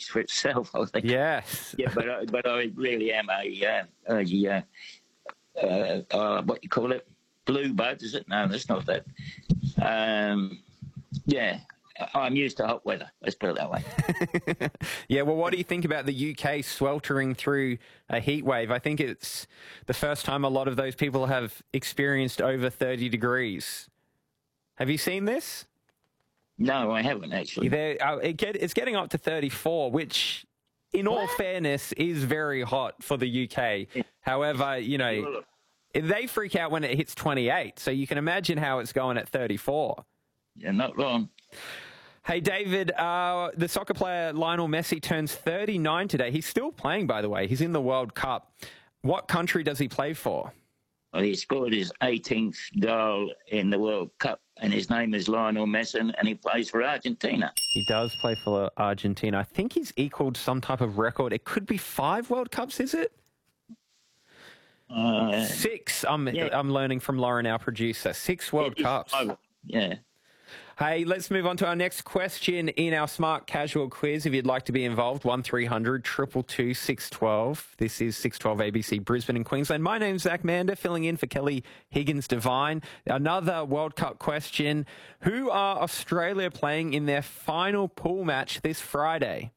for itself, I think. Yes. Yeah, but I really am what you call it, blue bud, is it? No, that's not that. Yeah, I'm used to hot weather. Let's put it that way. Yeah, well, what do you think about the UK sweltering through a heat wave? I think it's the first time a lot of those people have experienced over 30 degrees. Have you seen this? No, I haven't actually. It's getting up to 34, which, in all fairness, is very hot for the UK. However, they freak out when it hits 28, so you can imagine how it's going at 34. Yeah, not wrong. Hey, David, the soccer player Lionel Messi turns 39 today. He's still playing, by the way. He's in the World Cup. What country does he play for? Well, he scored his 18th goal in the World Cup, and his name is Lionel Messi, and he plays for Argentina. He does play for Argentina. I think he's equaled some type of record. It could be 5 World Cups, is it? 6. I'm learning from Lauren, our producer. 6 World Cups. Yeah. Hey, let's move on to our next question in our Smart Casual quiz. If you'd like to be involved, 1300 222 612. This is 612 ABC Brisbane and Queensland. My name's Zach Mander, filling in for Kelly Higgins-Devine. Another World Cup question. Who are Australia playing in their final pool match this Friday?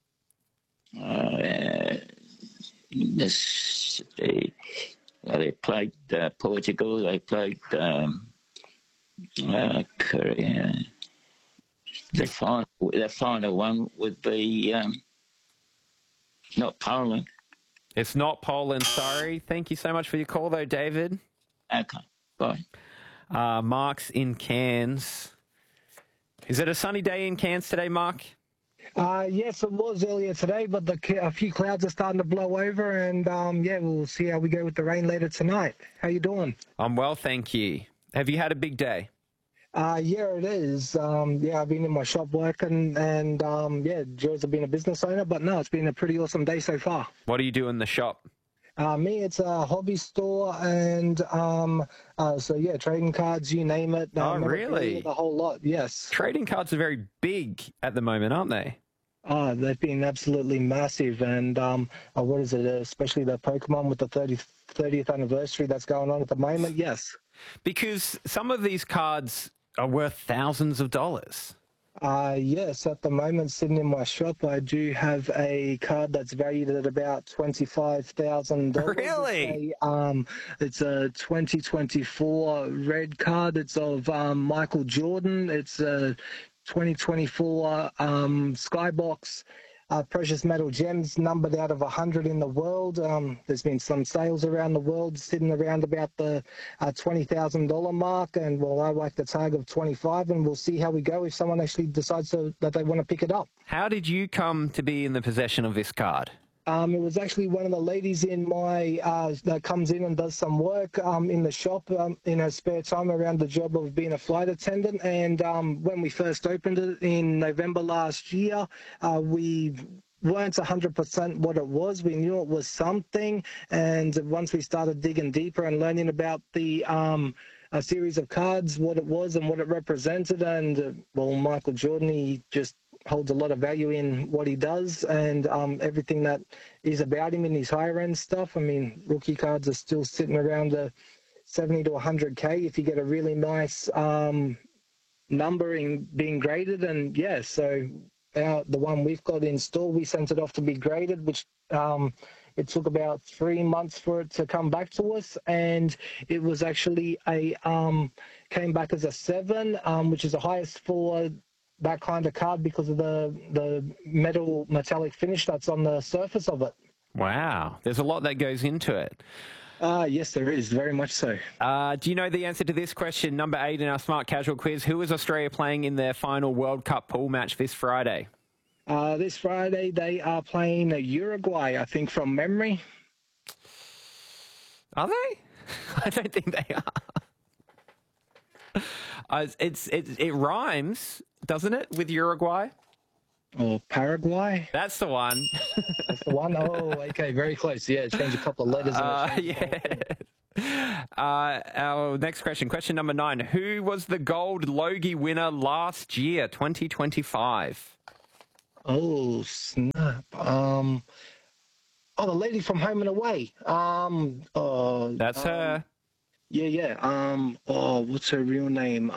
They played Portugal. They played Korea. The final one would be not Poland. It's not Poland, sorry. Thank you so much for your call, though, David. Okay, bye. Mark's in Cairns. Is it a sunny day in Cairns today, Mark? Yes, it was earlier today, but a few clouds are starting to blow over, and we'll see how we go with the rain later tonight. How you doing? I'm well, thank you. Have you had a big day? Yeah, it is. I've been in my shop working, and Joe's been a business owner, but no, it's been a pretty awesome day so far. What do you do in the shop? It's a hobby store, and trading cards, you name it. Oh, really? The whole lot, yes. Trading cards are very big at the moment, aren't they? Oh, they've been absolutely massive, and what is it, especially the Pokemon with the 30th anniversary that's going on at the moment, yes. Because some of these cards are worth thousands of dollars. Yes, at the moment, sitting in my shop, I do have a card that's valued at about $25,000. Really? It's a 2024 red card. It's of Michael Jordan. It's a 2024 Skybox precious metal gems numbered out of 100 in the world. There's been some sales around the world sitting around about the $20,000 mark, and well, I like the tag of 25, and we'll see how we go if someone actually decides that they want to pick it up. How did you come to be in the possession of this card? It was actually one of the ladies in my that comes in and does some work in the shop in her spare time around the job of being a flight attendant. And when we first opened it in November last year, we weren't 100% what it was. We knew it was something. And once we started digging deeper and learning about the a series of cards, what it was and what it represented, and Michael Jordan, he just holds a lot of value in what he does, and everything that is about him in his higher end stuff. I mean, rookie cards are still sitting around the 70 to 100K if you get a really nice number in being graded. And yeah, so the one we've got in store, we sent it off to be graded, which it took about 3 months for it to come back to us, and it was actually came back as a 7, which is the highest for that kind of card because of the metallic finish that's on the surface of it. Wow, there's a lot that goes into it. Yes, there is, very much so. Do you know the answer to this question, number 8 in our Smart Casual quiz? Who is Australia playing in their final World Cup pool match this Friday? This Friday they are playing Uruguay, I think, from memory. Are they? I don't think they are. It rhymes, doesn't it, with Uruguay? Or Paraguay? That's the one. That's the one? Oh, okay, very close. Yeah, change a couple of letters. Our next question number 9. Who was the gold Logie winner last year, 2025? Oh, snap. Oh, the lady from Home and Away. That's her. Yeah. Oh, what's her real name?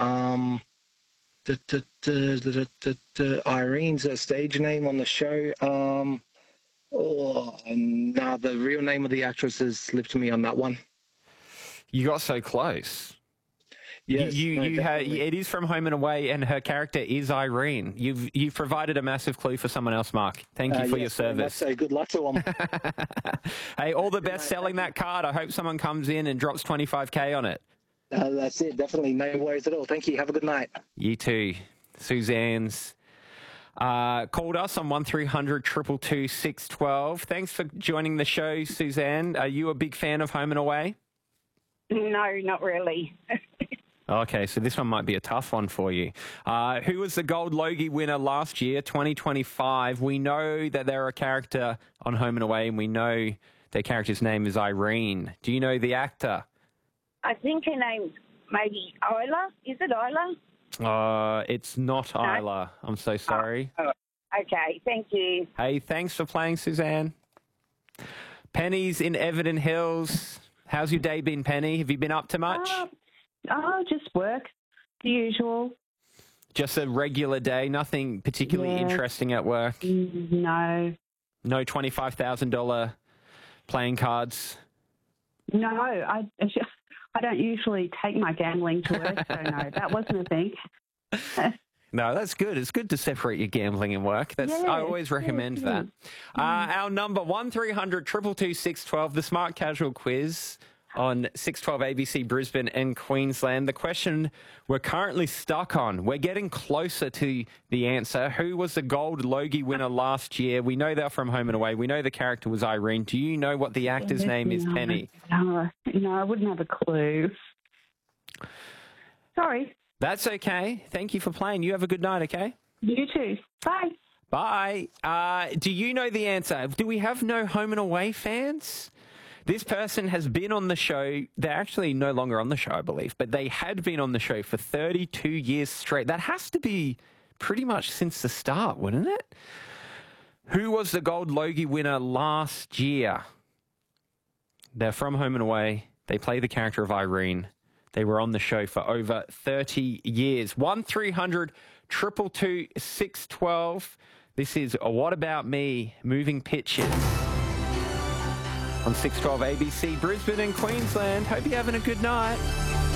Irene's her stage name on the show. Oh, no, the real name of the actress has slipped me on that one. You got so close. Yes, It is from Home and Away, and her character is Irene. You've provided a massive clue for someone else, Mark. Thank you for your service. So good luck to them. Hey, all the best selling that card. I hope someone comes in and drops 25K on it. That's it. Definitely. No worries at all. Thank you. Have a good night. You too. Suzanne's called us on 1300 222 612. Thanks for joining the show, Suzanne. Are you a big fan of Home and Away? No, not really. Okay, so this one might be a tough one for you. Who was the Gold Logie winner last year, 2025? We know that they're a character on Home and Away, and we know their character's name is Irene. Do you know the actor? I think her name's maybe Isla. Is it Isla? It's not Isla. I'm so sorry. Oh, okay, thank you. Hey, thanks for playing, Suzanne. Penny's in Everton Hills. How's your day been, Penny? Have you been up to much? Just work, the usual. Just a regular day, nothing particularly interesting at work? No. No $25,000 playing cards? No, I don't usually take my gambling to work, so no, that wasn't a thing. No, that's good. It's good to separate your gambling and work. I always recommend that. Our number, 1300 222 612, the Smart Casual Quiz on 612 ABC Brisbane and Queensland. The question we're currently stuck on, we're getting closer to the answer. Who was the Gold Logie winner last year? We know they're from Home and Away. We know the character was Irene. Do you know what the actor's name is, Penny? No, I wouldn't have a clue. Sorry. That's okay. Thank you for playing. You have a good night, okay? You too. Bye. Bye. Do you know the answer? Do we have no Home and Away fans? This person has been on the show. They're actually no longer on the show, I believe, but they had been on the show for 32 years straight. That has to be pretty much since the start, wouldn't it? Who was the Gold Logie winner last year? They're from Home and Away. They play the character of Irene. They were on the show for over 30 years. 1300 222 612. This is What About Me, Moving Pictures on 612 ABC Brisbane and Queensland. Hope you're having a good night.